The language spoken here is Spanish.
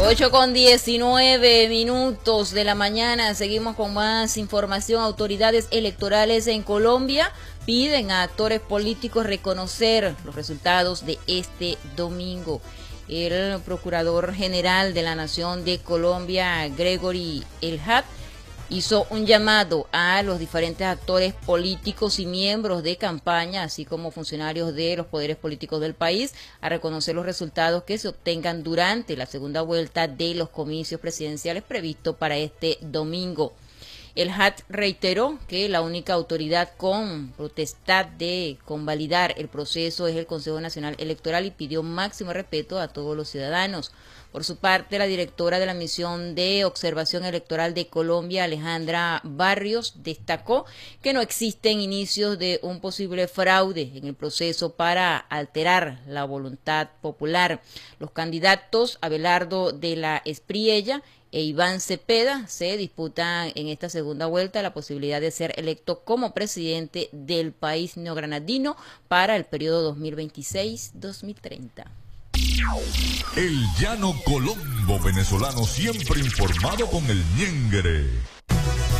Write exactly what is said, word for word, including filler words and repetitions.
ocho con diecinueve minutos de la mañana, seguimos con más información. Autoridades electorales en Colombia piden a actores políticos reconocer los resultados de este domingo. El Procurador General de la Nación de Colombia, Gregory Elhat, hizo un llamado a los diferentes actores políticos y miembros de campaña, así como funcionarios de los poderes políticos del país, a reconocer los resultados que se obtengan durante la segunda vuelta de los comicios presidenciales previstos para este domingo. El H A T reiteró que la única autoridad con potestad de convalidar el proceso es el Consejo Nacional Electoral y pidió máximo respeto a todos los ciudadanos. Por su parte, la directora de la Misión de Observación Electoral de Colombia, Alejandra Barrios, destacó que no existen inicios de un posible fraude en el proceso para alterar la voluntad popular. Los candidatos Abelardo de la Espriella e Iván Cepeda se disputan en esta segunda vuelta la posibilidad de ser electo como presidente del país neogranadino para el periodo dos mil veintiséis a dos mil treinta. El llano colombo venezolano, siempre informado con el ñengre.